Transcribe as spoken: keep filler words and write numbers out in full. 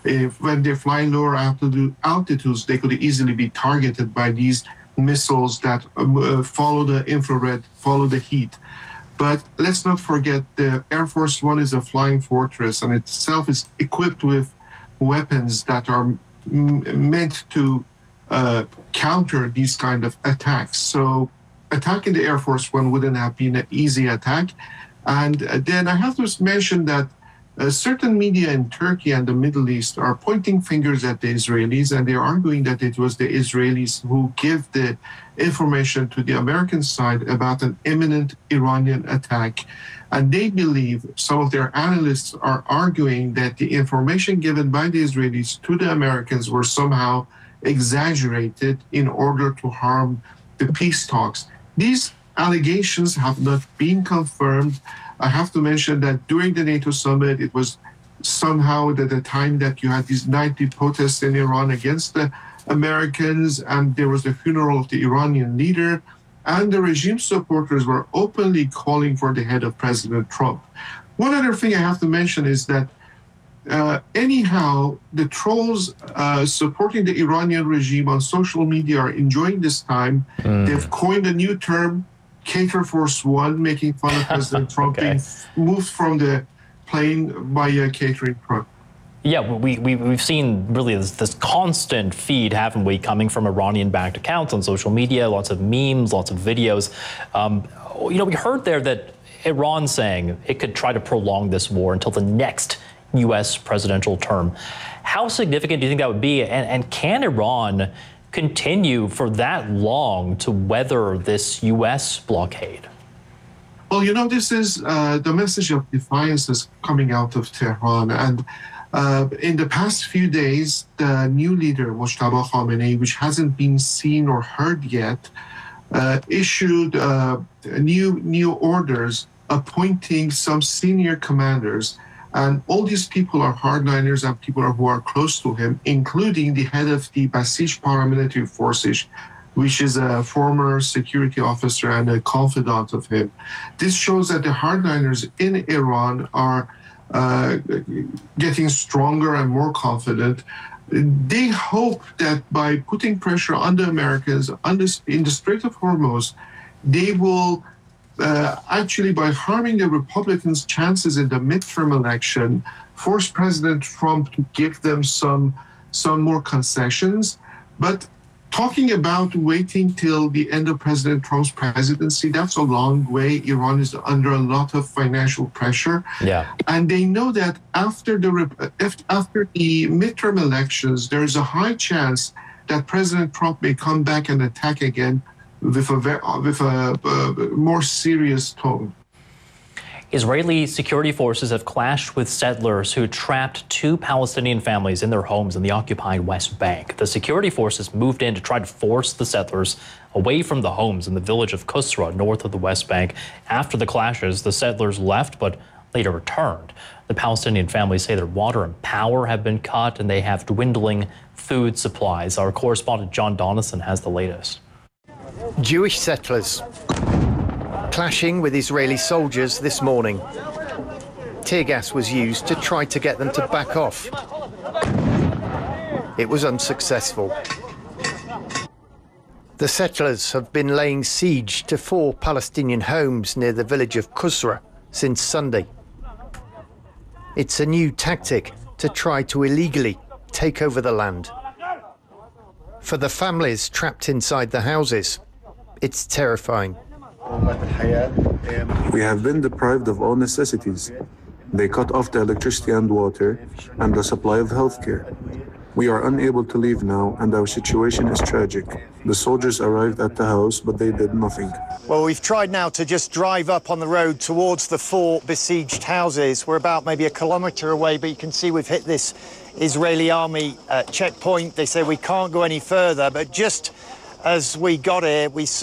if when they fly lower altitude, altitudes, they could easily be targeted by these missiles that uh, follow the infrared, follow the heat. But let's not forget the Air Force One is a flying fortress, and itself is equipped with weapons that are m meant to uh, counter these kind of attacks. So attacking the Air Force One wouldn't have been an easy attack. And then I have to mention that uh, certain media in Turkey and the Middle East are pointing fingers at the Israelis, and they're arguing that it was the Israelis who give the information to the American side about an imminent Iranian attack. And they believe, some of their analysts are arguing that the information given by the Israelis to the Americans were somehow exaggerated in order to harm the peace talks. These allegations have not been confirmed. I have to mention that during the NATO summit, it was somehow at the time that you had these nightly protests in Iran against the Americans, and there was the funeral of the Iranian leader, and the regime supporters were openly calling for the head of President Trump. One other thing I have to mention is that uh, anyhow, the trolls uh, supporting the Iranian regime on social media are enjoying this time. Mm. They've coined a new term, Cater Force One, making fun of President Trump okay. being moved from the plane by a catering truck. Yeah, we, we, we've seen really this, this constant feed, haven't we, coming from Iranian-backed accounts on social media, lots of memes, lots of videos. Um, you know, we heard there that Iran saying it could try to prolong this war until the next U S presidential term. How significant do you think that would be? And, and can Iran continue for that long to weather this U S blockade? Well, you know, this is uh, the message of defiance is coming out of Tehran. And uh, in the past few days, the new leader, Mojtaba Khamenei, which hasn't been seen or heard yet, uh, issued uh, new, new orders appointing some senior commanders. And all these people are hardliners and people who are close to him, including the head of the Basij paramilitary forces, which is a former security officer and a confidant of him. This shows that the hardliners in Iran are uh, getting stronger and more confident. They hope that by putting pressure on the Americans on this, in the Strait of Hormuz, they will Uh, actually, by harming the Republicans' chances in the midterm election, force President Trump to give them some, some more concessions. But talking about waiting till the end of President Trump's presidency, that's a long way. Iran is under a lot of financial pressure. Yeah. And they know that after the, after the midterm elections, there is a high chance that President Trump may come back and attack again with a, with a uh, more serious tone. Israeli security forces have clashed with settlers who trapped two Palestinian families in their homes in the occupied West Bank. The security forces moved in to try to force the settlers away from the homes in the village of Qusra, north of the West Bank. After the clashes, the settlers left but later returned. The Palestinian families say their water and power have been cut and they have dwindling food supplies. Our correspondent John Donison has the latest. Jewish settlers clashing with Israeli soldiers this morning. Tear gas was used to try to get them to back off. It was unsuccessful. The settlers have been laying siege to four Palestinian homes near the village of Qusra since Sunday. It's a new tactic to try to illegally take over the land. For the families trapped inside the houses, it's terrifying. We have been deprived of all necessities. They cut off the electricity and water and the supply of healthcare. We are unable to leave now, and our situation is tragic. The soldiers arrived at the house, but they did nothing. Well, we've tried now to just drive up on the road towards the four besieged houses. We're about maybe a kilometre away, but you can see we've hit this Israeli army uh, checkpoint. They say we can't go any further, but just as we got here, we saw